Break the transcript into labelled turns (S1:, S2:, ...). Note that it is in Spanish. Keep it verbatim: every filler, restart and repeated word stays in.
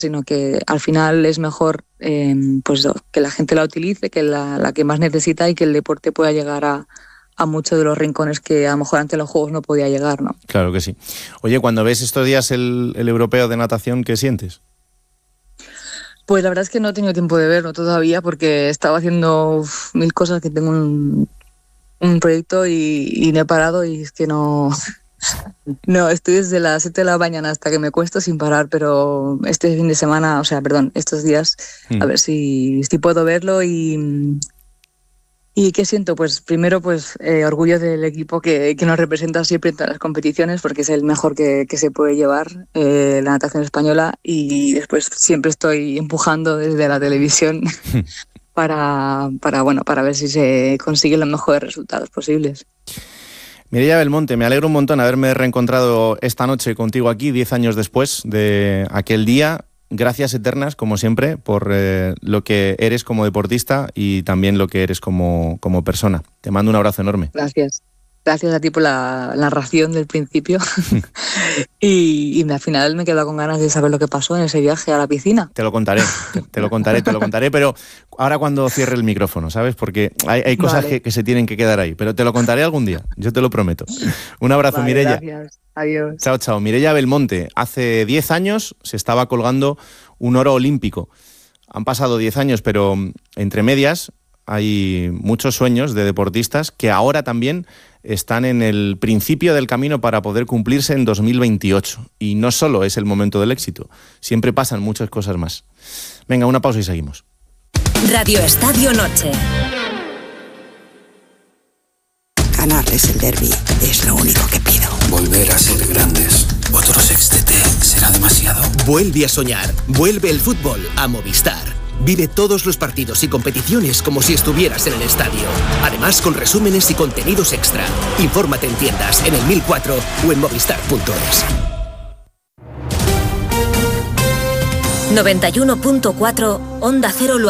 S1: sino que al final es mejor eh, pues que la gente la utilice, que la, la que más necesita, y que el deporte pueda llegar a, a muchos de los rincones que a lo mejor antes los Juegos no podía llegar, ¿no?
S2: Claro que sí. Oye, cuando ves estos días el, el europeo de natación, ¿qué sientes?
S1: Pues la verdad es que no he tenido tiempo de verlo todavía porque estaba haciendo uf, mil cosas, que tengo un, un proyecto y, y no he parado, y es que no... No, estoy desde las siete de la mañana hasta que me cuesto sin parar, pero este fin de semana, o sea, perdón, estos días, mm. a ver si, si puedo verlo. y... ¿Y qué siento? Pues primero, pues eh, orgullo del equipo que, que nos representa siempre en todas las competiciones, porque es el mejor que, que se puede llevar, eh, la natación española, y después siempre estoy empujando desde la televisión para, para, bueno, para ver si se consiguen los mejores resultados posibles.
S2: Mireia Belmonte, me alegro un montón haberme reencontrado esta noche contigo aquí, diez años después de aquel día. Gracias eternas, como siempre, por eh, lo que eres como deportista y también lo que eres como, como persona. Te mando un abrazo enorme.
S1: Gracias. Gracias a ti por la narración del principio. y, y al final me he quedado con ganas de saber lo que pasó en ese viaje a la piscina.
S2: Te lo contaré, te, te lo contaré, te lo contaré, pero ahora cuando cierre el micrófono, ¿sabes? Porque hay, hay cosas vale. que, que se tienen que quedar ahí, pero te lo contaré algún día, yo te lo prometo. Un abrazo, vale, Mireia.
S1: Gracias. Adiós.
S2: Chao, chao. Mireia Belmonte, hace diez años se estaba colgando un oro olímpico. Han pasado diez años, pero entre medias hay muchos sueños de deportistas que ahora también están en el principio del camino para poder cumplirse en dos mil veintiocho. Y no solo es el momento del éxito, siempre pasan muchas cosas más. Venga, una pausa y seguimos.
S3: Radio Estadio Noche.
S4: Ganarles el derbi es lo único que pido.
S5: Volver a ser grandes. Otro sextete será demasiado.
S6: Vuelve a soñar. Vuelve el fútbol a Movistar. Vive todos los partidos y competiciones como si estuvieras en el estadio. Además, con resúmenes y contenidos extra. Infórmate en tiendas, en el mil cuatro o en movistar punto es.
S3: noventa y uno punto cuatro Onda Cero lo